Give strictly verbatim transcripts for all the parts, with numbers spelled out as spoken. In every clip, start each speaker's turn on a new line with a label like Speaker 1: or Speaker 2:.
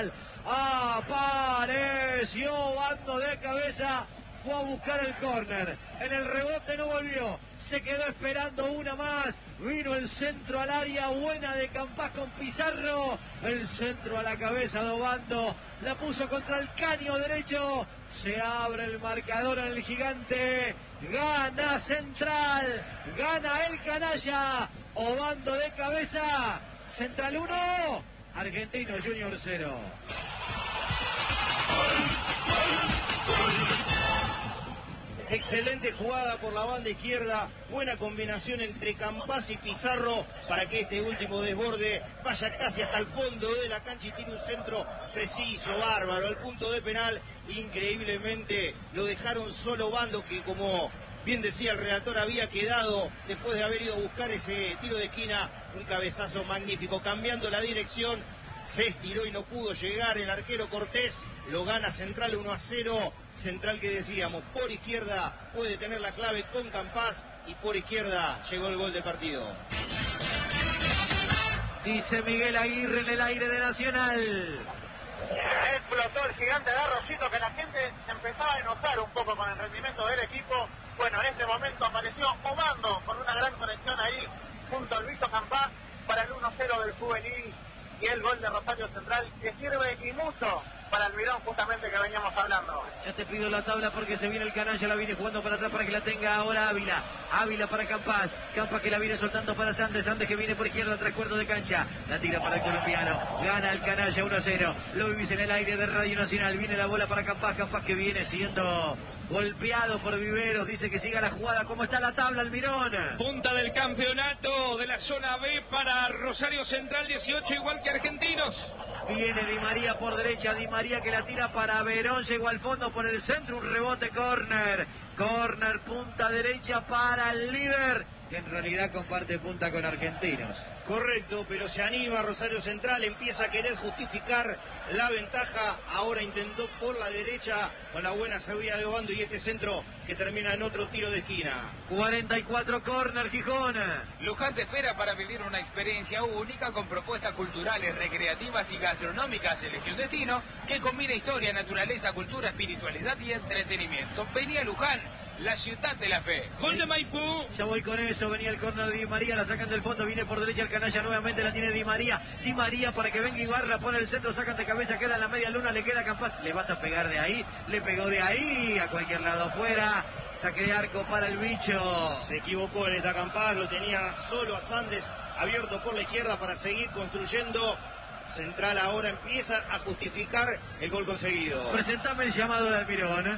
Speaker 1: Central. Apareció Obando de cabeza. Fue a buscar el córner. En el rebote no volvió. Se quedó esperando una más. Vino el centro al área. Buena de Campás con Pizarro. El centro a la cabeza de Obando. La puso contra el caño derecho. Se abre el marcador en el Gigante. Gana Central. Gana el canalla. Obando de cabeza. Central uno. Argentino Junior cero.
Speaker 2: Excelente jugada por la banda izquierda, buena combinación entre Campás y Pizarro para que este último desborde vaya casi hasta el fondo de la cancha y tire un centro preciso, bárbaro, al punto de penal. Increíblemente lo dejaron solo Obando, que como bien decía el relator había quedado después de haber ido a buscar ese tiro de esquina, un cabezazo magnífico, cambiando la dirección. Se estiró y no pudo llegar el arquero Cortés. Lo gana Central uno a cero. Central que decíamos, por izquierda puede tener la clave con Campás y por izquierda llegó el gol del partido.
Speaker 1: Dice Miguel Aguirre en el aire de Nacional.
Speaker 3: Explotó el Gigante de Arroyito, que la gente se empezaba a enojar un poco con el rendimiento del equipo. Bueno, en este momento apareció Obando con una gran conexión ahí junto al Luis Campás para el uno cero del juvenil y el gol de Rosario Central, que sirve y mucho para el bidón justamente que veníamos hablando.
Speaker 1: Ya te pido la tabla porque se viene el canalla, la viene jugando para atrás para que la tenga ahora Ávila. Ávila para Campás, Campás que la viene soltando para Sandes, Sandes que viene por izquierda, tres cuartos de cancha, la tira para el colombiano, gana el canalla uno a cero, lo vivís en el aire de Radio Nacional, viene la bola para Campás, Campás que viene siendo golpeado por Viveros, dice que siga la jugada. ¿Cómo está la tabla, Almirón?
Speaker 4: Punta del campeonato de la zona B para Rosario Central, dieciocho igual que Argentinos.
Speaker 1: Viene Di María por derecha, Di María que la tira para Verón, llegó al fondo por el centro, un rebote, córner, córner, punta derecha para el líder, que en realidad comparte punta con Argentinos.
Speaker 2: Correcto, pero se anima Rosario Central, empieza a querer justificar la ventaja, ahora intentó por la derecha con la buena salida de Obando y este centro que termina en otro tiro de esquina.
Speaker 1: cuarenta y cuatro, córner, Gijón.
Speaker 5: Luján te espera para vivir una experiencia única con propuestas culturales, recreativas y gastronómicas. Elegí un destino que combina historia, naturaleza, cultura, espiritualidad y entretenimiento. Vení a Luján, la ciudad de la fe.
Speaker 4: Gol de Maipú.
Speaker 1: Ya voy con eso, venía el córner de Di María, la sacan del fondo, viene por derecha el canalla, nuevamente la tiene Di María. Di María para que venga Ibarra, pone el centro, sacan de cabeza, queda en la media luna, le queda Campás. Le vas a pegar de ahí, le pegó de ahí, a cualquier lado afuera. Saque de arco para el bicho.
Speaker 2: Se equivocó en esta Campás, lo tenía solo a Sandes abierto por la izquierda para seguir construyendo. Central ahora empieza a justificar el gol conseguido.
Speaker 1: Presentame el llamado de Almirón.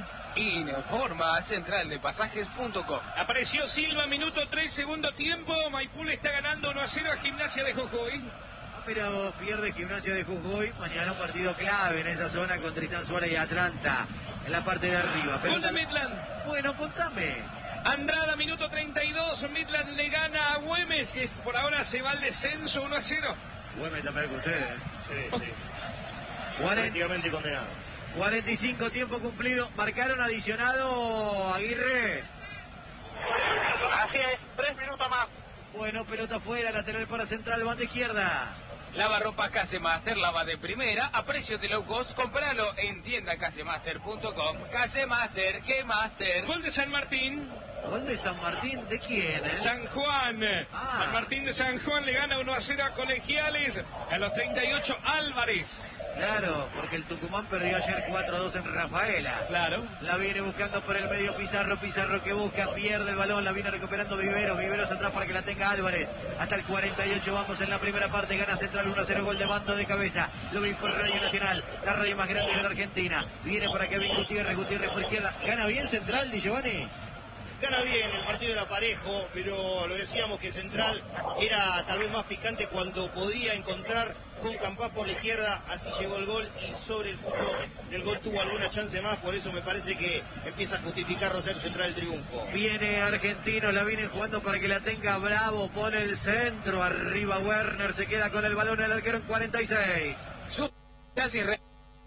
Speaker 5: Informa central de pasajes punto com.
Speaker 4: Apareció Silva, minuto tres, segundo tiempo. Maipú le está ganando uno a cero a Gimnasia de Jujuy.
Speaker 1: Pero pierde Gimnasia de Jujuy. Mañana un partido clave en esa zona con Tristán Suárez y Atlanta. En la parte de arriba. Pero
Speaker 4: Gol de Midland.
Speaker 1: Bueno, contame.
Speaker 4: Andrada, minuto treinta y dos. Midland le gana a Güemes, que es, por ahora se va al descenso uno a cero.
Speaker 1: Güemes está peor que ustedes.
Speaker 2: Sí, sí.
Speaker 1: cuarenta,
Speaker 2: condenado.
Speaker 1: cuarenta y cinco, tiempo cumplido. Marcaron adicionado, Aguirre.
Speaker 3: Así es, tres minutos más.
Speaker 1: Bueno, pelota afuera, lateral para Central, banda izquierda.
Speaker 5: Lava ropas Casemaster, lava de primera, a precio de low cost. Compralo en tienda casemaster punto com. Casemaster, ¿qué master?
Speaker 4: Gol de San Martín.
Speaker 1: Gol de San Martín, ¿de quién? Eh?
Speaker 4: San Juan.
Speaker 1: Ah.
Speaker 4: San Martín de San Juan le gana uno a cero a Colegiales. A los treinta y ocho, Álvarez.
Speaker 1: Claro, porque el Tucumán perdió ayer cuatro a dos en Rafaela.
Speaker 4: Claro.
Speaker 1: La viene buscando por el medio Pizarro, Pizarro que busca, pierde el balón, la viene recuperando Viveros, Viveros atrás para que la tenga Álvarez. Hasta el cuarenta y ocho vamos en la primera parte, gana Central uno a cero, gol de Bando de cabeza. Lo vi por Radio Nacional, la radio más grande de la Argentina. Viene para Kevin Gutiérrez, Gutiérrez por izquierda. ¿Gana bien Central, Di Giovanni?
Speaker 2: Gana bien, el partido era parejo, pero lo decíamos que Central era tal vez más picante cuando podía encontrar con Campás por la izquierda, así llegó el gol y sobre el pucho del gol tuvo alguna chance más, por eso me parece que empieza a justificar Rosario Central el triunfo.
Speaker 1: Viene Argentino, la viene jugando para que la tenga Bravo, pone el centro, arriba Werner, se queda con el balón el arquero en cuarenta y seis.
Speaker 5: Su casi re...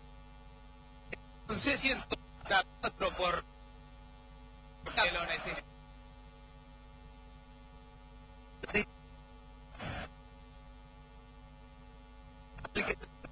Speaker 5: ciento cuatro por... que lo necesita.